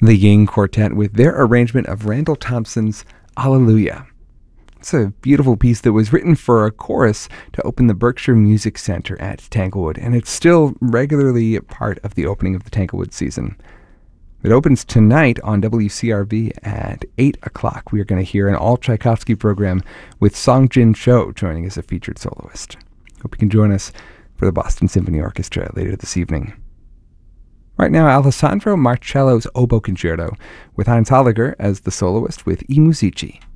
The Ying Quartet with their arrangement of Randall Thompson's Alleluia. It's a beautiful piece that was written for a chorus to open the Berkshire Music Center at Tanglewood, and it's still regularly part of the opening of the Tanglewood season. It opens tonight on WCRV at 8 o'clock. We are going to hear an all-Tchaikovsky program with Song Jin Cho joining as a featured soloist. Hope you can join us for the Boston Symphony Orchestra later this evening. Right now, Alessandro Marcello's Oboe Concerto with Heinz Holliger as the soloist with I Musici.